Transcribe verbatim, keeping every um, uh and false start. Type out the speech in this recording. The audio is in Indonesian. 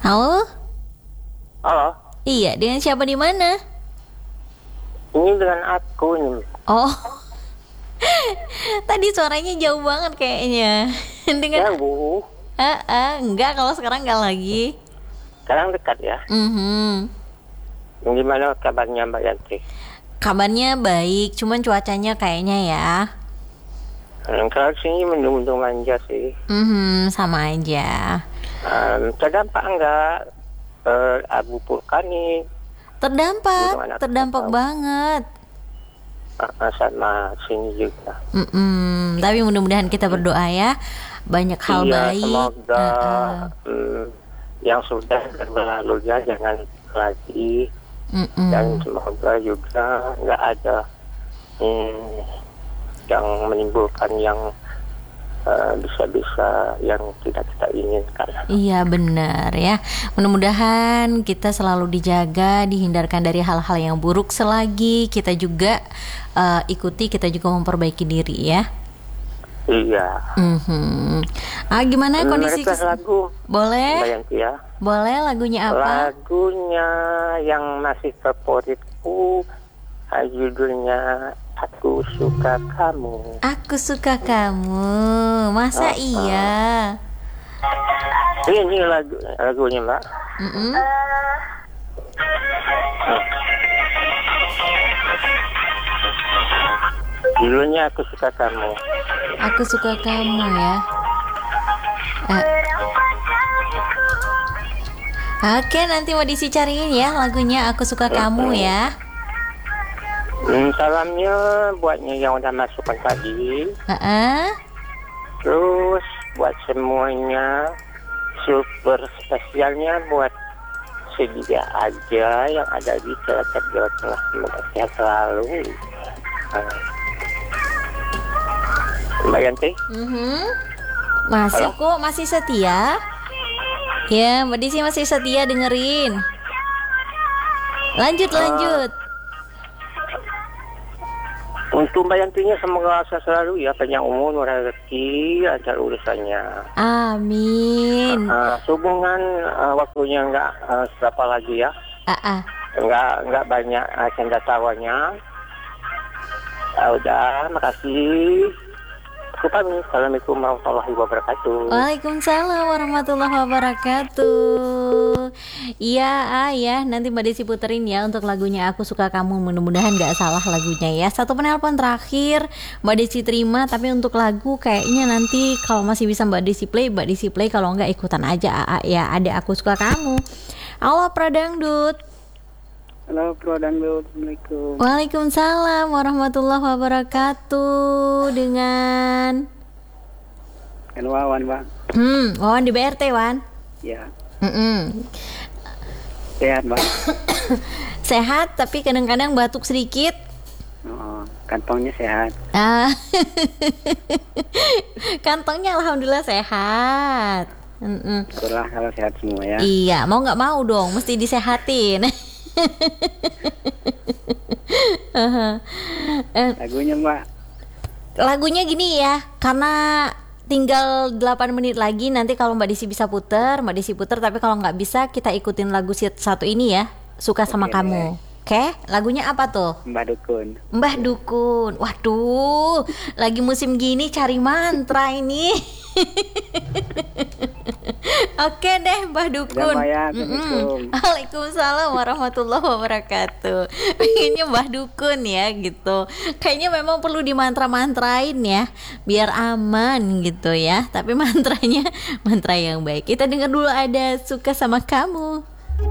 Halo? Halo, Iya, dengan siapa di mana? ini dengan aku nih. Oh, tadi suaranya jauh banget kayaknya. Ya, Dengan Bu. ah, ah, enggak, kalau sekarang enggak lagi. Sekarang dekat ya. Mhm. Gimana kabarnya Mbak Yanti? Kabarnya baik, cuman cuacanya kayaknya ya. Hmm, kalau sini mendung-mendung manja sih. Mhm, sama aja. Um, terdampak enggak uh, abu vulkanik Terdampak, Gunung anak terdampak Krakatau. banget. uh, sama sini juga. Mm-mm. Tapi mudah-mudahan kita berdoa ya, banyak hal Iya, baik. semoga Uh-uh. um, yang sudah berlalu ya jangan lagi. Mm-mm. Dan semoga juga nggak ada um, yang menimbulkan yang uh, bisa-bisa yang tidak kita inginkan. Iya benar ya. Mudah-mudahan kita selalu dijaga, dihindarkan dari hal-hal yang buruk selagi kita juga uh, ikuti, kita juga memperbaiki diri ya. Iya. Mhm. Ah gimana kondisi? Mereka kes- lagu Boleh, Mbak Yanti ya. boleh lagunya apa? Lagunya yang masih favoritku uh, judulnya Aku Suka Kamu. Aku suka kamu. Masa Ah, iya? Ini, ini lagu lagunya Mbak. Mm-mm. Judulnya Aku Suka Kamu. Aku suka kamu ya. Eh. Oke, nanti mau disi cariin ya lagunya Aku Suka Kamu ya. Hmm, salamnya buatnya yang udah masukkan tadi. Heeh. Terus buat semuanya, super spesialnya buat sedia aja yang ada di Cilacap Jawa Tengah. Semoga sehat selalu. Uh, Mbak Yanti, Mhm. Masih Halo? kok, masih setia. Ya, Mbak Disi masih setia dengerin. Lanjut, lanjut. untuk Mbak Yantinya semoga sehat selalu ya, panjang umur, murah rezeki, lancar urusannya. Amin. Uh, hubungan uh, waktunya nggak uh, seberapa lagi ya, Ah, ah. nggak nggak banyak uh, canda tawanya. Uh, udah, makasih. Aku pamit. Assalamualaikum warahmatullahi wabarakatuh. Waalaikumsalam warahmatullahi wabarakatuh. Iya, ah, ya. Nanti Mbak Desi puterin ya untuk lagunya Aku Suka Kamu. Mudah-mudahan gak salah lagunya ya. Satu penelpon terakhir Mbak Desi terima. Tapi untuk lagu kayaknya nanti kalau masih bisa Mbak Desi play, Mbak Desi play. Kalau enggak ikutan aja, ah, ah, ya. Ada Aku Suka Kamu. Halo Pradangdut. Halo, Bro Dangdut. Assalamualaikum. Waalaikumsalam warahmatullahi wabarakatuh. Dengan Kan Wawan, Bang. Hmm, Wawan di B R T, Wan. Ya, Mm-mm. sehat, Bang. Sehat tapi kadang-kadang batuk sedikit. Oh, kantongnya sehat. Ah. Kantongnya alhamdulillah sehat. Mm-mm. Syukurlah kalau sehat semua ya. Iya, mau nggak mau dong, mesti disehatin. Uh-huh. Eh, Lagunya, Mbak. lagunya gini ya, karena tinggal delapan menit lagi. Nanti kalau Mbak Desi bisa puter, Mbak Desi puter. Tapi kalau nggak bisa, kita ikutin lagu sit- satu ini ya, Suka Sama Oke, Kamu. Oke, lagunya apa tuh? Mbak Dukun. Mbah Dukun. Waduh, lagi musim gini cari mantra ini. Oke deh, Mbah Dukun. Udah, Mbak, ya. Mm-mm. Assalamualaikum. Waalaikumsalam warahmatullahi wabarakatuh. Pengennya Mbah Dukun ya gitu. Kayaknya memang perlu dimantra-mantrain ya, biar aman gitu ya. Tapi mantranya mantra yang baik. Kita dengar dulu, ada Suka Sama Kamu.